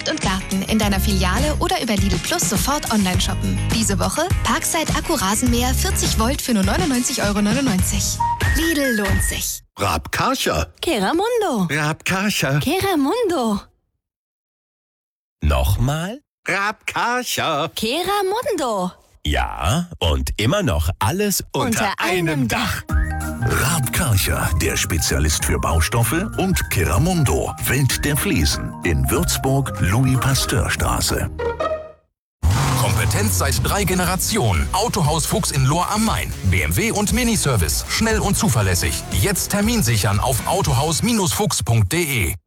Luft und Garten in deiner Filiale oder über Lidl Plus sofort online shoppen. Diese Woche Parkside Akku-Rasenmäher 40 Volt für nur 99,99 €. Lidl lohnt sich. Raab-Karcher. Keramundo. Raab-Karcher. Keramundo. Nochmal? Raab-Karcher. Keramundo. Ja, und immer noch alles unter einem Dach. Raab-Karcher, der Spezialist für Baustoffe, und Keramundo, Welt der Fliesen. In Würzburg, Louis-Pasteur-Straße. Kompetenz seit 3 Generationen. Autohaus Fuchs in Lohr am Main. BMW und Miniservice. Schnell und zuverlässig. Jetzt Termin sichern auf autohaus-fuchs.de.